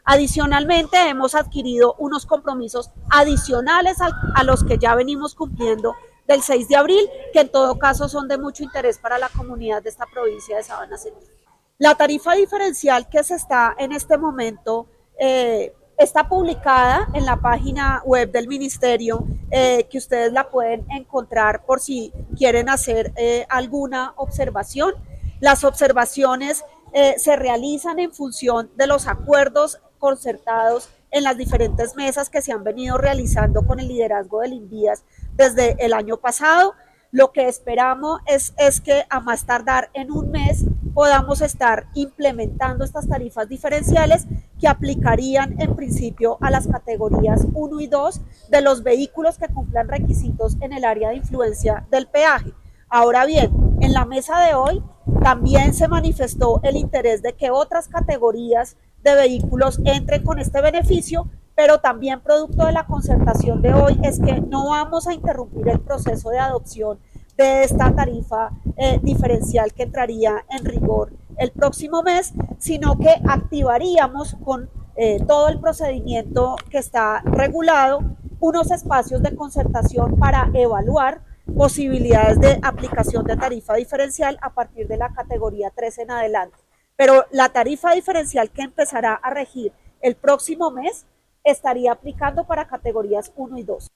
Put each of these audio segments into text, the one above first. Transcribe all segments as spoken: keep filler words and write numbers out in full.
Adicionalmente, hemos adquirido unos compromisos adicionales a, a los que ya venimos cumpliendo del seis de abril, que en todo caso son de mucho interés para la comunidad de esta provincia de Sabana Centro. La tarifa diferencial que se está en este momento eh, está publicada en la página web del ministerio, eh, que ustedes la pueden encontrar por si quieren hacer eh, alguna observación. Las observaciones eh, se realizan en función de los acuerdos concertados en las diferentes mesas que se han venido realizando con el liderazgo del INVIAS desde el año pasado. Lo que esperamos es, es que a más tardar en un mes podamos estar implementando estas tarifas diferenciales que aplicarían en principio a las categorías uno y dos de los vehículos que cumplan requisitos en el área de influencia del peaje. Ahora bien, en la mesa de hoy también se manifestó el interés de que otras categorías de vehículos entren con este beneficio, pero también producto de la concertación de hoy es que no vamos a interrumpir el proceso de adopción de esta tarifa eh, diferencial que entraría en rigor el próximo mes, sino que activaríamos con eh, todo el procedimiento que está regulado unos espacios de concertación para evaluar posibilidades de aplicación de tarifa diferencial a partir de la categoría tres en adelante. Pero la tarifa diferencial que empezará a regir el próximo mes estaría aplicando para categorías uno y dos.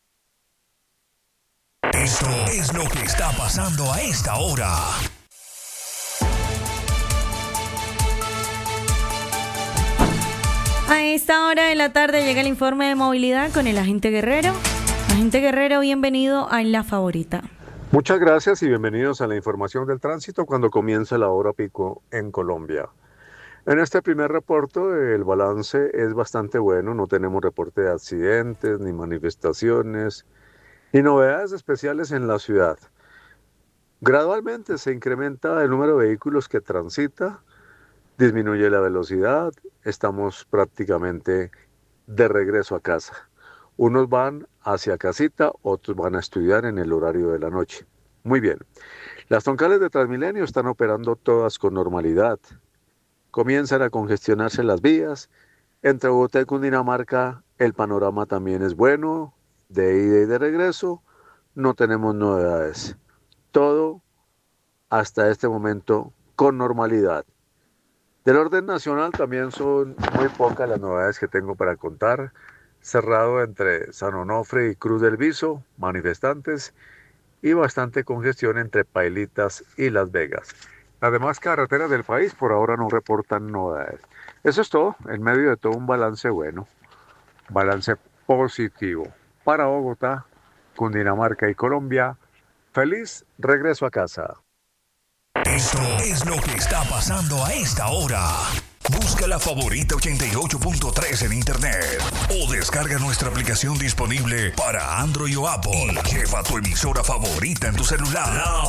Esto es lo que está pasando a esta hora. A esta hora de la tarde llega el informe de movilidad con el agente Guerrero. Agente Guerrero, bienvenido a La Favorita. Muchas gracias y bienvenidos a la información del tránsito cuando comienza la hora pico en Colombia. En este primer reporte el balance es bastante bueno, no tenemos reporte de accidentes, ni manifestaciones, ni novedades especiales en la ciudad. Gradualmente se incrementa el número de vehículos que transita, disminuye la velocidad, estamos prácticamente de regreso a casa. Unos van hacia casita, otros van a estudiar en el horario de la noche. Muy bien. Las troncales de Transmilenio están operando todas con normalidad. Comienzan a congestionarse las vías. Entre Bogotá y Cundinamarca el panorama también es bueno, de ida y de regreso. No tenemos novedades. Todo hasta este momento con normalidad. Del orden nacional también son muy pocas las novedades que tengo para contar. Cerrado entre San Onofre y Cruz del Viso, manifestantes y bastante congestión entre Pailitas y Las Vegas. Las demás carreteras del país por ahora no reportan novedades. Eso es todo, en medio de todo un balance bueno, balance positivo para Bogotá, Cundinamarca y Colombia. Feliz regreso a casa. Esto es lo que está pasando a esta hora. Busca La Favorita ochenta y ocho punto tres en internet o descarga nuestra aplicación disponible para Android o Apple. Lleva tu emisora favorita en tu celular.